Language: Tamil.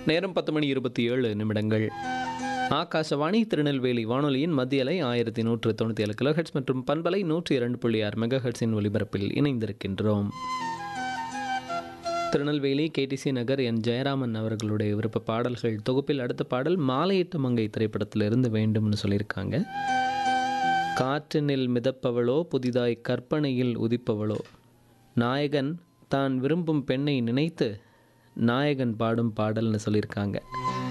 நேரம் 10:27 ஆகாசவாணி திருநெல்வேலி வானொலியின் மத்திய அலை 1197 கிலோஹெட்ஸ் மற்றும் பண்பலை 102.6 மெகாஹெட்ஸின் ஒலிபரப்பில் இணைந்திருக்கின்றோம். திருநெல்வேலி கேடிசி நகர் என் ஜெயராமன் அவர்களுடைய விருப்ப பாடல்கள் தொகுப்பில் அடுத்த பாடல் மாலையிட்ட மங்கை திரைப்படத்திலிருந்து வேண்டும்னு சொல்லியிருக்காங்க. காற்றினில் மிதப்பவளோ புதிதாய் கற்பனையில் உதிப்பவளோ, நாயகன் தான் விரும்பும் பெண்ணை நினைத்து நாயகன் பாடும் பாடல்னு சொல்லியிருக்காங்க.